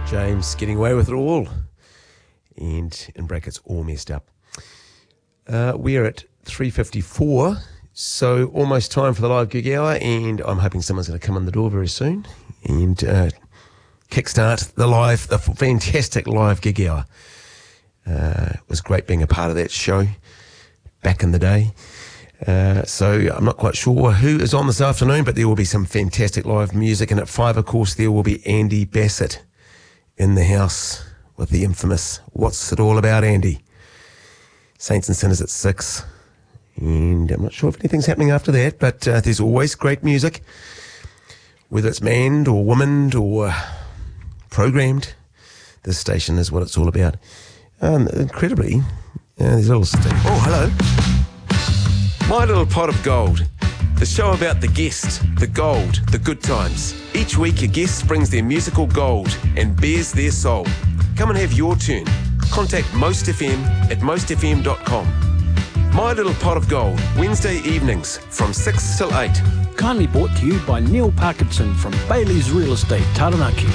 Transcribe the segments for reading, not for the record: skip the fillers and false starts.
James getting away with it all, and in brackets, all messed up. We're at 3:54, so almost time for the live gig hour, and I'm hoping someone's going to come in the door very soon and kickstart the fantastic live gig hour. It was great being a part of that show back in the day. So I'm not quite sure who is on this afternoon, but there will be some fantastic live music, and at 5, of course, there will be Andy Bassett in the house with the infamous What's It All About, Andy? Saints and Sinners at 6, and I'm not sure if anything's happening after that, but there's always great music, whether it's manned or womaned or programmed. This station is what it's all about. Incredibly, there's a little oh, hello. My Little Pot of Gold, the show about the guest, the gold, the good times. Each week a guest brings their musical gold and bears their soul. Come and have your turn. Contact Most FM at mostfm.com. My Little Pot of Gold, Wednesday evenings from 6 till 8. Kindly brought to you by Neil Parkinson from Bailey's Real Estate, Taranaki.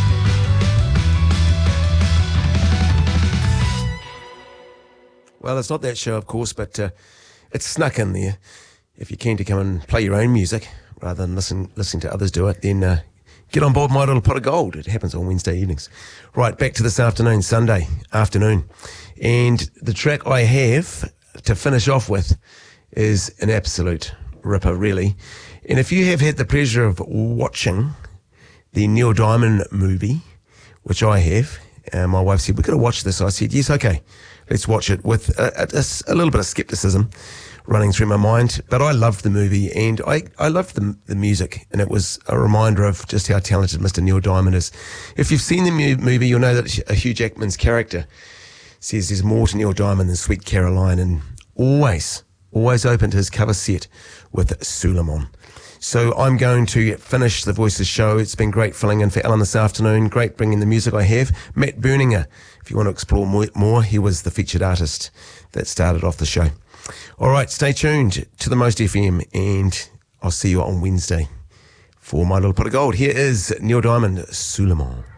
Well, it's not that show, of course, but it's snuck in there. If you're keen to come and play your own music rather than listening to others do it, then get on board My Little Pot of Gold. It happens on Wednesday evenings. Right, back to this afternoon, Sunday afternoon. And the track I have to finish off with is an absolute ripper, really. And if you have had the pleasure of watching the Neil Diamond movie, which I have, my wife said, we're going to watch this. I said, yes, okay, let's watch it, with a little bit of skepticism running through my mind. But I loved the movie, and I loved the music, and it was a reminder of just how talented Mr. Neil Diamond is. If you've seen the movie, you'll know that Hugh Jackman's character says there's more to Neil Diamond than Sweet Caroline, and always opened his cover set with Suleiman. So I'm going to finish the Voices show. It's been great filling in for Alan this afternoon. Great bringing the music I have. Matt Berninger, if you want to explore more, he was the featured artist that started off the show. All right, stay tuned to the Most FM, and I'll see you on Wednesday for My Little Pot of Gold. Here is Neil Diamond, Suleiman.